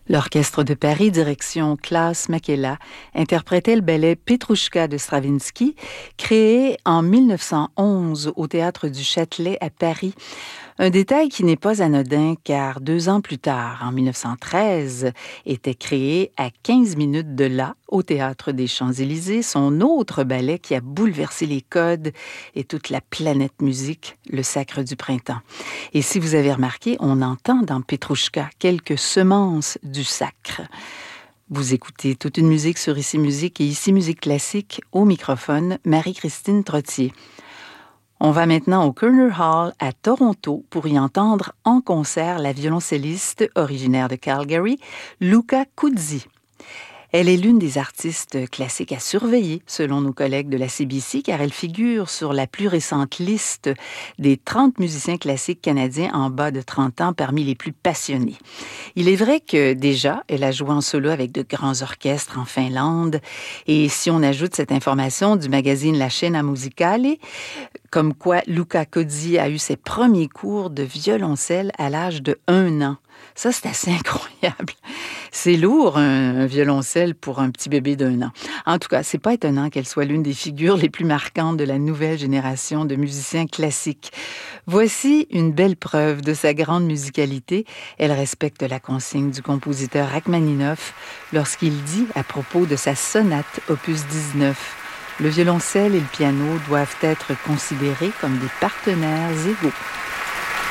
L'Orchestre de Paris, direction Klaus Makela, interprétait le ballet Petrouchka de Stravinsky, créé en 1911 au Théâtre du Châtelet à Paris. Un détail qui n'est pas anodin car 2 ans plus tard, en 1913, était créé à 15 minutes de là, au Théâtre des Champs-Élysées, son autre ballet qui a bouleversé les codes et toute la planète musique, le Sacre du Printemps. Et si vous avez remarqué, on entend dans Petrouchka quelques semences du sacre. Vous écoutez toute une musique sur Ici Musique et Ici Musique Classique, au microphone, Marie-Christine Trottier. On va maintenant au Koerner Hall à Toronto pour y entendre en concert la violoncelliste originaire de Calgary, Luca Cuzzi. Elle est l'une des artistes classiques à surveiller, selon nos collègues de la CBC, car elle figure sur la plus récente liste des 30 musiciens classiques canadiens en bas de 30 ans parmi les plus passionnés. Il est vrai que déjà, elle a joué en solo avec de grands orchestres en Finlande, et si on ajoute cette information du magazine La Scena Musicale, comme quoi Luca Cuzzi a eu ses premiers cours de violoncelle à l'âge de 1 an. Ça, c'est assez incroyable. C'est lourd, un violoncelle pour un petit bébé d'1 an. En tout cas, c'est pas étonnant qu'elle soit l'une des figures les plus marquantes de la nouvelle génération de musiciens classiques. Voici une belle preuve de sa grande musicalité. Elle respecte la consigne du compositeur Rachmaninoff lorsqu'il dit à propos de sa sonate opus 19 « Le violoncelle et le piano doivent être considérés comme des partenaires égaux ».